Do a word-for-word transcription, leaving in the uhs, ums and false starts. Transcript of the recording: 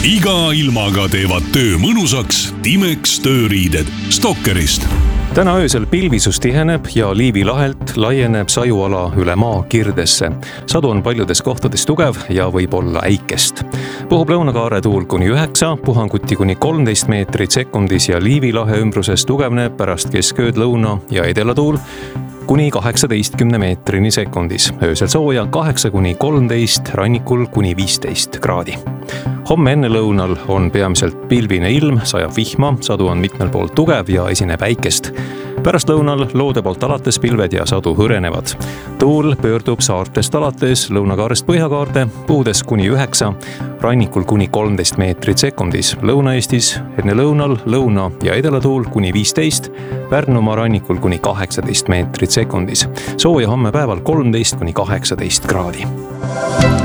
iga ilmaga teevad töö mõnusaks Timex tööriided Stalkerist. Täna öösel pilvisus tiheneb ja Liivi lahelt laieneb sajuala üle maa Kirdesse. Sadu on paljudes kohtades tugev ja võib olla äikest. Puhub lõunakaare tuul kuni üheksa, puhanguti kuni kolmteist meetrit sekundis ja Liivi lahe ümbruses tugevneb pärast keskööd lõuna ja edelatuul kuni kaheksateistkümne meetrini sekundis. Öösel sooja kaheksa kuni kolmteist, rannikul kuni viisteist kraadi. Homme enne lõunal on peamiselt pilvine ilm, sajab vihma, sadu on mitmel poolt tugev ja esineb äikest. Pärast lõunal loode poolt alates pilved ja sadu hõrenevad. Tuul pöördub saartest alates lõunakaarest põhjakaarde, puhudes kuni üheksa, rannikul kuni kolmteist meetrit sekundis. Lõuna-Eestis enne lõunal, lõuna ja edelatuul kuni viisteist, Pärnumaa rannikul kuni kaheksateist meetrit sekundis. Sooja homme päeval kolmteist kuni kaheksateist kraadi.